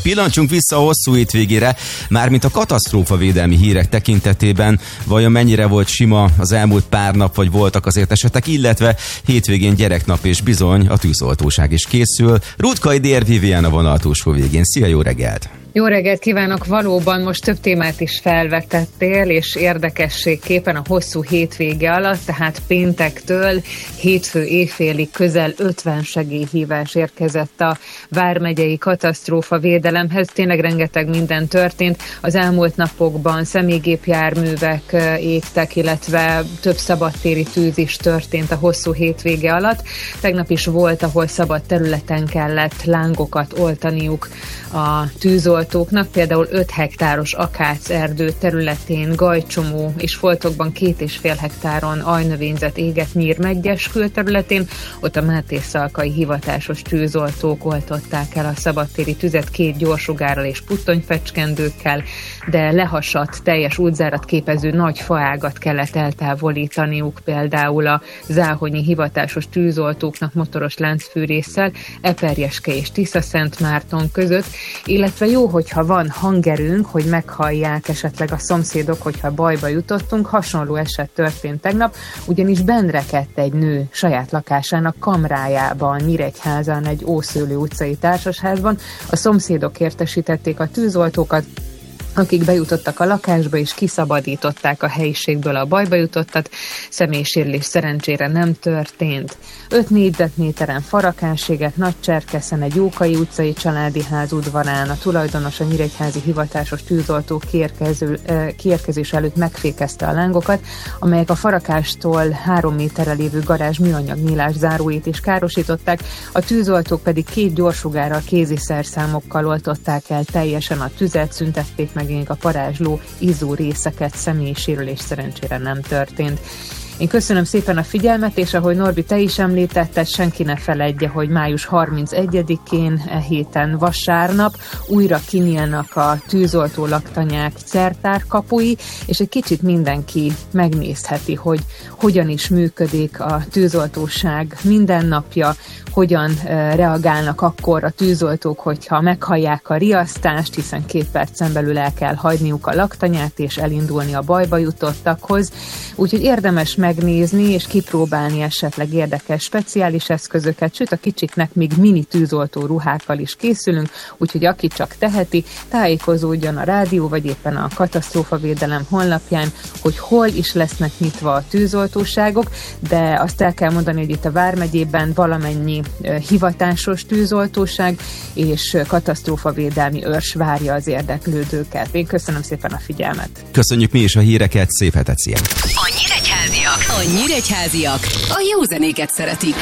Pillancsunk vissza a hosszú hétvégére, mármint a katasztrófavédelmi hírek tekintetében. Vajon mennyire volt sima az elmúlt pár nap, vagy voltak azért esetek, illetve hétvégén gyereknap, és bizony a tűzoltóság is készül. Rutkay Dér Vivian a vonal túlsó végén. Szia, jó reggelt! Jó reggelt kívánok! Valóban most több témát is felvetettél, és érdekességképpen a hosszú hétvége alatt, tehát péntektől hétfő éjfélig közel 50 segélyhívás érkezett a vármegyei katasztrófavédelemhez. Tényleg rengeteg minden történt. Az elmúlt napokban személygépjárművek égtek, illetve több szabadtéri tűz is történt a hosszú hétvége alatt. Tegnap is volt, ahol szabad területen kellett lángokat oltaniuk a tűzoltóknak, például 5 hektáros akácerdő területén, Gajcsomó és Foltokban 2,5 hektáron ajnövényzet égett Nyírmeggyes külterületén, ott a Mátészalkai hivatásos tűzoltók oltották el a szabadtéri tüzet 2 gyorsugárral és puttonyfecskendőkkel, de lehasadt, teljes útzárat képező nagy faágat kellett eltávolítaniuk, például a záhonyi hivatásos tűzoltóknak motoros láncfűrésszel Eperjeske és Tiszaszentmárton között, illetve jó, hogyha van hangerőnk, hogy meghallják esetleg a szomszédok, hogyha bajba jutottunk. Hasonló eset történt tegnap, ugyanis bennrekedt egy nő saját lakásának kamrájában, Nyíregyházán, egy Ószőlő utcai társasházban. A szomszédok értesítették a tűzoltókat, akik bejutottak a lakásba és kiszabadították a helyiségből a bajba jutottat. Személysérülés szerencsére nem történt. 5 négyzetméteren Farakánséget, Nagycserkeszen, egy Jókai utcai családi ház udvarán a tulajdonos a nyíregyházi hivatásos tűzoltók kiérkezés előtt megfékezte a lángokat, amelyek a Farakástól 3 méterre lévő garázs műanyag nyílás záróit is károsították, a tűzoltók pedig 2 gyorsugárral, kéziszerszámokkal oltották el teljesen a tüzet, szüntették meg a parázsló izzó részeket, személysérülés szerencsére nem történt. Én köszönöm szépen a figyelmet, és ahogy Norbi, te is említetted, senki ne feledje, hogy május 31-én, héten vasárnap újra kinyílnak a tűzoltó laktanyák szertárkapui, és egy kicsit mindenki megnézheti, hogy hogyan is működik a tűzoltóság mindennapja, hogyan reagálnak akkor a tűzoltók, hogyha meghallják a riasztást, hiszen 2 percen belül el kell hagyniuk a laktanyát és elindulni a bajba jutottakhoz. Úgyhogy érdemes megnézni és kipróbálni esetleg érdekes speciális eszközöket, sőt a kicsiknek még mini tűzoltó ruhákkal is készülünk, úgyhogy aki csak teheti, tájékozódjon a rádió vagy éppen a katasztrófavédelem honlapján, hogy hol is lesznek nyitva a tűzoltóságok, de azt el kell mondani, hogy itt a Vármegyében valamennyi hivatásos tűzoltóság és katasztrófavédelmi őrs várja az érdeklődőket. Én köszönöm szépen a figyelmet. Köszönjük mi is a híreket, szép hetet, szia! A nyíregyháziak a jó zenéket szeretik.